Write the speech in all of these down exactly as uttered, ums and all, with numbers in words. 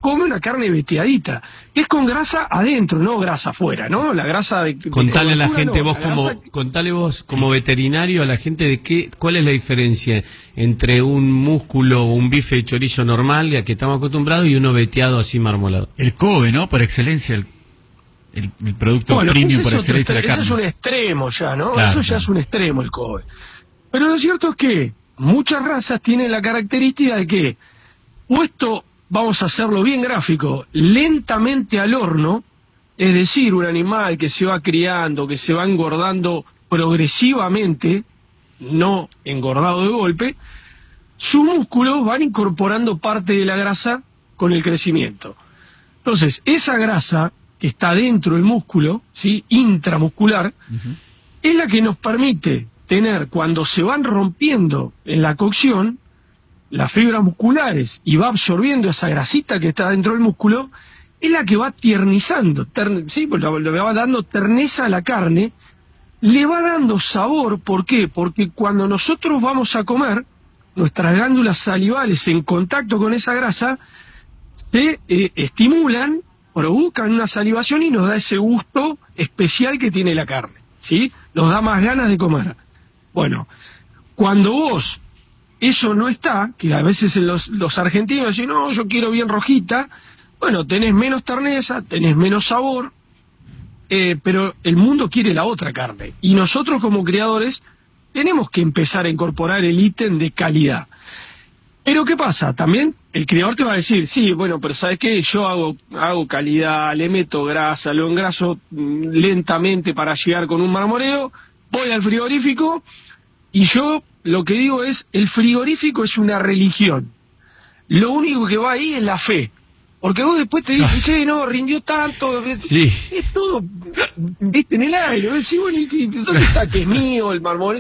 come una carne veteadita, que es con grasa adentro, no grasa afuera, ¿no? La grasa de... Contale de a la gente, no, vos la como, grasa... contale vos como veterinario a la gente de qué, cuál es la diferencia entre un músculo o un bife de chorizo normal, a que estamos acostumbrados, y uno veteado así marmolado. El Kobe, ¿no? Por excelencia, el, el, el producto bueno, premium por otro, excelencia de la carne. Ese es un extremo ya, ¿no? Claro, Eso ya claro. es un extremo el Kobe. Pero lo cierto es que muchas razas tienen la característica de que, puesto, vamos a hacerlo bien gráfico, lentamente al horno, es decir, un animal que se va criando, que se va engordando progresivamente, no engordado de golpe, sus músculos van incorporando parte de la grasa con el crecimiento. Entonces, esa grasa que está dentro del músculo, ¿sí?, intramuscular, uh-huh, es la que nos permite tener, cuando se van rompiendo en la cocción, las fibras musculares y va absorbiendo esa grasita que está dentro del músculo, es la que va tiernizando, tern, sí, pues le va dando terneza a la carne, le va dando sabor. ¿Por qué? Porque cuando nosotros vamos a comer, nuestras glándulas salivales en contacto con esa grasa se eh, estimulan, provocan una salivación y nos da ese gusto especial que tiene la carne, ¿sí? Nos da más ganas de comer. Bueno, cuando vos eso no está, que a veces los, los argentinos dicen, no, yo quiero bien rojita, bueno, tenés menos terneza, tenés menos sabor, eh, pero el mundo quiere la otra carne. Y nosotros como criadores tenemos que empezar a incorporar el ítem de calidad. Pero ¿qué pasa? También el criador te va a decir, sí, bueno, pero ¿sabes qué? Yo hago, hago calidad, le meto grasa, lo engraso mm, lentamente para llegar con un marmoreo, voy al frigorífico y yo lo que digo es, el frigorífico es una religión. Lo único que va ahí es la fe. Porque vos después te dicen, che, no, rindió tanto. Sí. Es todo, viste, en el aire. Decís, bueno, ¿dónde está que es mío, el marmoreo?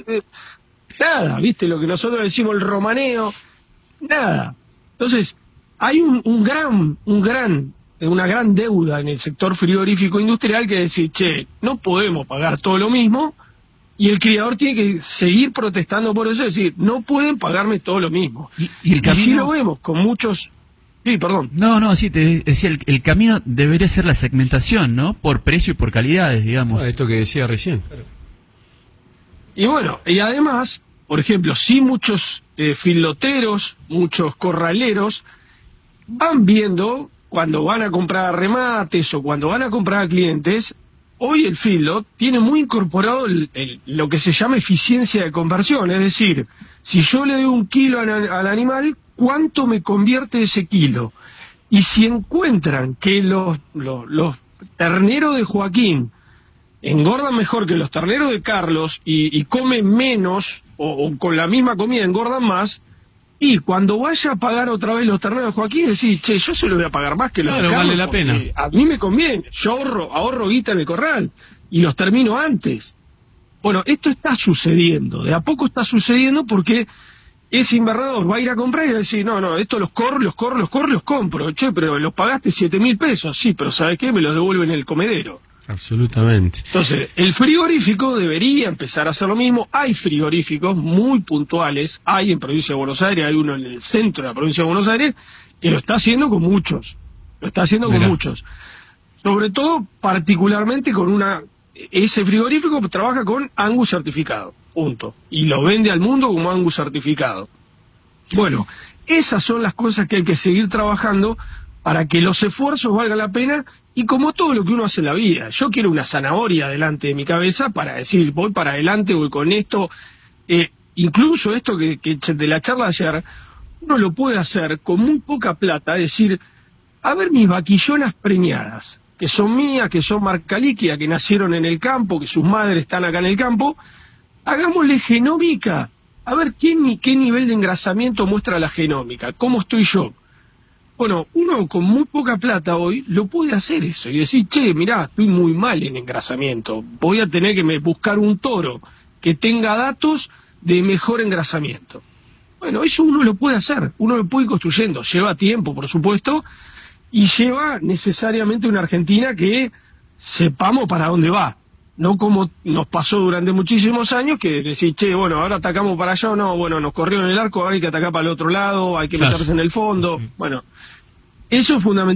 Nada, viste, lo que nosotros decimos, el romaneo. Nada. Entonces, hay un, un gran, un gran, una gran deuda en el sector frigorífico industrial que decir, che, no podemos pagar todo lo mismo. Y el criador tiene que seguir protestando por eso, es decir, no pueden pagarme todo lo mismo. Y, y el camino... y si lo vemos con muchos... Sí, perdón. No, no, sí, te decía, el, el camino debería ser la segmentación, ¿no? Por precio y por calidades, digamos. Ah, esto que decía recién. Y bueno, y además, por ejemplo, sí muchos eh, filoteros, muchos corraleros, van viendo, cuando van a comprar remates o cuando van a comprar a clientes... Hoy el feedlot tiene muy incorporado el, el, lo que se llama eficiencia de conversión, es decir, si yo le doy un kilo al, al animal, ¿cuánto me convierte ese kilo? Y si encuentran que los, los, los terneros de Joaquín engordan mejor que los terneros de Carlos y, y comen menos o, o con la misma comida engordan más, y cuando vaya a pagar otra vez los terneros de Joaquín, decís, che, yo se lo voy a pagar más que los claro, de Carlos. Vale la pena. A mí me conviene, yo ahorro, ahorro guita en el corral y los termino antes. Bueno, esto está sucediendo, de a poco está sucediendo porque ese invernador va a ir a comprar y va a decir, no, no, esto los corro, los corro, los corro, los compro. Che, pero los pagaste siete mil pesos. Sí, pero ¿sabes qué? Me los devuelven en el comedero. Absolutamente. Entonces, el frigorífico debería empezar a hacer lo mismo. Hay frigoríficos muy puntuales, hay en Provincia de Buenos Aires, hay uno en el centro de la Provincia de Buenos Aires, que lo está haciendo con muchos, lo está haciendo Mirá. con muchos. Sobre todo, particularmente con una... Ese frigorífico trabaja con Angus certificado, punto. Y lo vende al mundo como Angus certificado. Bueno, esas son las cosas que hay que seguir trabajando para que los esfuerzos valgan la pena, y como todo lo que uno hace en la vida. Yo quiero una zanahoria delante de mi cabeza para decir, voy para adelante, voy con esto. Eh, incluso esto que, que de la charla de ayer, uno lo puede hacer con muy poca plata, es decir, a ver mis vaquillonas preñadas, que son mías, que son marca líquida, que nacieron en el campo, que sus madres están acá en el campo, hagámosle genómica, a ver qué, qué nivel de engrasamiento muestra la genómica, cómo estoy yo. Bueno, uno con muy poca plata hoy lo puede hacer eso y decir, che, mirá, estoy muy mal en engrasamiento, voy a tener que me buscar un toro que tenga datos de mejor engrasamiento. Bueno, eso uno lo puede hacer, uno lo puede ir construyendo, lleva tiempo, por supuesto, y lleva necesariamente una Argentina que sepamos para dónde va, no como nos pasó durante muchísimos años, que decir, che, bueno, ahora atacamos para allá, no, bueno, nos corrieron el arco, ahora hay que atacar para el otro lado, hay que claro. meterse en el fondo, bueno, eso es fundamental.